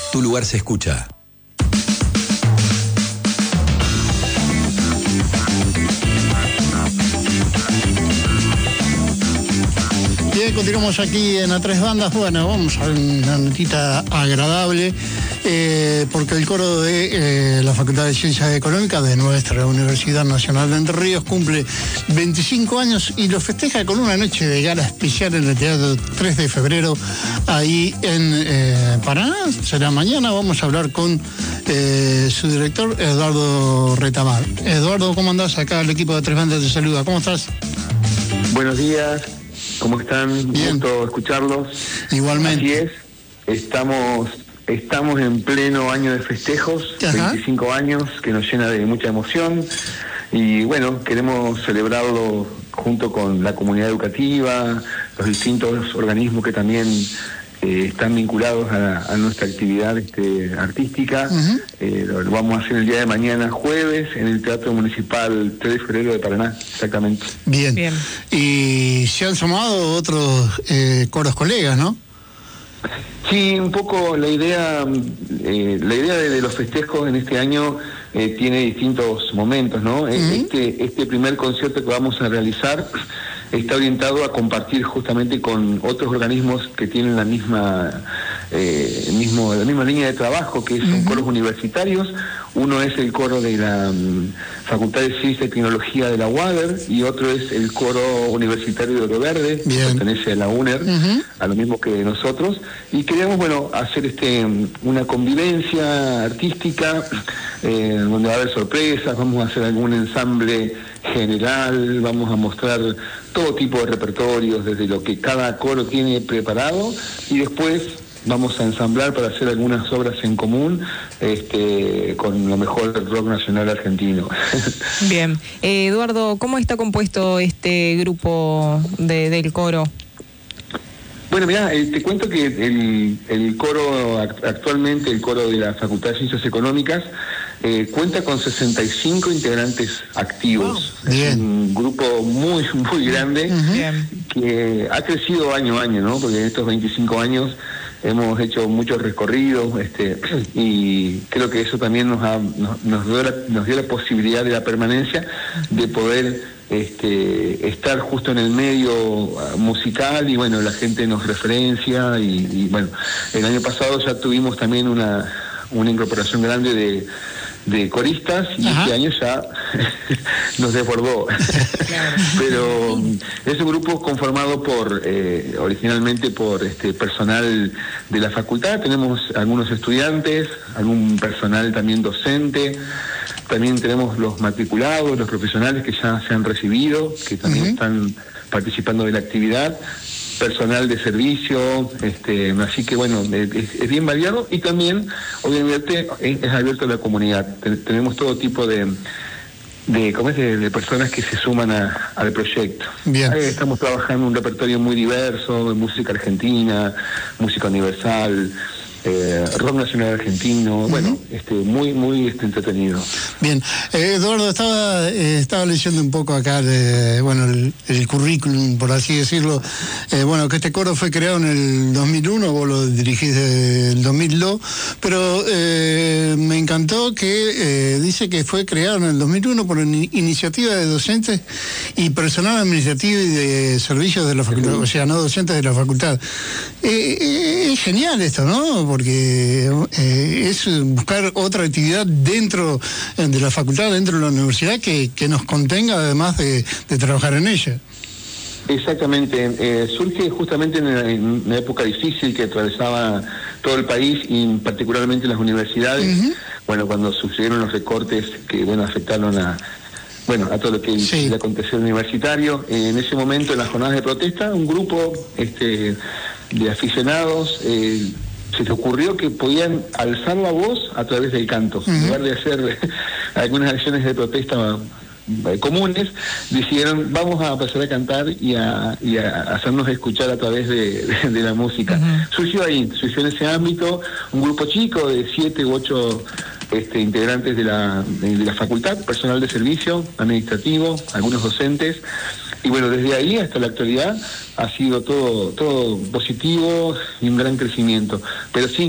Tu lugar se escucha. Bien, continuamos aquí en A Tres Bandas. Bueno, vamos a una notita agradable, porque el coro de la Facultad de Ciencias Económicas de nuestra Universidad Nacional de Entre Ríos cumple 25 años y lo festeja con una noche de gala especial en el Teatro 3 de Febrero, ahí en Paraná. Será mañana. Vamos a hablar con su director, Eduardo Retamar. Eduardo, ¿cómo andás? Acá el equipo de Tres Bandas te saluda. ¿Cómo estás? Buenos días. ¿Cómo están? Bien. Gusto escucharlos. Igualmente. Así es, estamos en pleno año de festejos, Ajá. 25 años, que nos llena de mucha emoción. Y bueno, queremos celebrarlo junto con la comunidad educativa, los distintos organismos que también están vinculados a nuestra actividad artística. Uh-huh. Lo vamos a hacer el día de mañana, jueves, en el Teatro Municipal 3 de Febrero de Paraná, exactamente. Bien. Bien. Y se han sumado otros coros colegas, ¿no? Sí, un poco la idea de los festejos en este año tiene distintos momentos, ¿no? Uh-huh. Este primer concierto que vamos a realizar está orientado a compartir justamente con otros organismos que tienen la misma línea de trabajo, que son coros universitarios. Uno es el coro de la Facultad de Ciencia y Tecnología de la UADER y otro es el coro universitario de Oro Verde, que pertenece a la UNER, a lo mismo que nosotros. Y queremos, hacer una convivencia artística donde va a haber sorpresas, vamos a hacer algún ensamble general, vamos a mostrar todo tipo de repertorios, desde lo que cada coro tiene preparado, y después vamos a ensamblar para hacer algunas obras en común con lo mejor del rock nacional argentino. Bien. Eduardo, ¿cómo está compuesto este grupo del coro? Bueno, mirá, te cuento que el coro, actualmente el coro de la Facultad de Ciencias Económicas, cuenta con 65 integrantes activos. Wow. Es un grupo muy, muy grande, que ha crecido año a año, ¿no? Porque en estos 25 años hemos hecho muchos recorridos, y creo que eso también nos dio la posibilidad de la permanencia, de poder estar justo en el medio musical, y bueno, la gente nos referencia, y bueno, el año pasado ya tuvimos también una incorporación grande de coristas, y este año ya nos desbordó. Pero es un grupo conformado originalmente por personal de la facultad. Tenemos algunos estudiantes, algún personal también docente. También tenemos los matriculados, los profesionales que ya se han recibido, que también están participando de la actividad, personal de servicio, así que bueno, es bien variado, y también obviamente es abierto a la comunidad. Tenemos todo tipo de personas que se suman al proyecto. Bien. Estamos trabajando un repertorio muy diverso, de música argentina, música universal, rock nacional argentino, bueno, muy, muy entretenido. Bien, Eduardo, estaba leyendo un poco acá el currículum, por así decirlo. Que este coro fue creado en el 2001, vos lo dirigís desde el 2002, pero me encantó que dice que fue creado en el 2001 por iniciativa de docentes y personal administrativo y de servicios de la facultad, o sea, no docentes de la facultad. Es genial esto, ¿no? Porque es buscar otra actividad dentro de la facultad, dentro de la universidad, que nos contenga, además de trabajar en ella. Exactamente, surge justamente en una época difícil que atravesaba todo el país, y particularmente las universidades, cuando sucedieron los recortes que afectaron a todo lo que le aconteció universitario. En ese momento, en las jornadas de protesta, un grupo de aficionados se les ocurrió que podían alzar la voz a través del canto. En lugar de hacer algunas acciones de protesta comunes, decidieron, vamos a pasar a cantar y a hacernos escuchar a través de la música. Surgió en ese ámbito un grupo chico de 7 u 8 integrantes de la facultad, personal de servicio, administrativo, algunos docentes, y bueno, desde ahí hasta la actualidad ha sido todo positivo y un gran crecimiento. Pero sí,